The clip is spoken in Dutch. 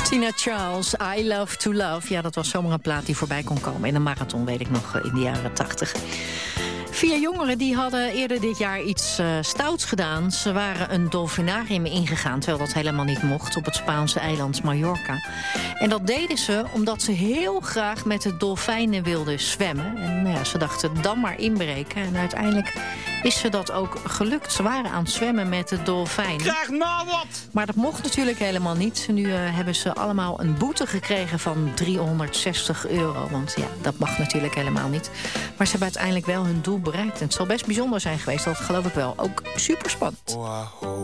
Tina Charles, I Love to Love. Ja, dat was zomaar een plaat die voorbij kon komen in een marathon, weet ik nog, in de jaren 80. 4 jongeren die hadden eerder dit jaar iets stouts gedaan. Ze waren een dolfinarium ingegaan, terwijl dat helemaal niet mocht, op het Spaanse eiland Mallorca. En dat deden ze omdat ze heel graag met de dolfijnen wilden zwemmen. En nou ja, ze dachten dan maar inbreken. En uiteindelijk is ze dat ook gelukt. Ze waren aan het zwemmen met de dolfijnen. Krijg nou wat! Maar dat mocht natuurlijk helemaal niet. Nu hebben ze allemaal een boete gekregen van €360. Want ja, dat mag natuurlijk helemaal niet. Maar ze hebben uiteindelijk wel hun doel bereikt. En het zal best bijzonder zijn geweest, dat geloof ik wel. Ook super spannend.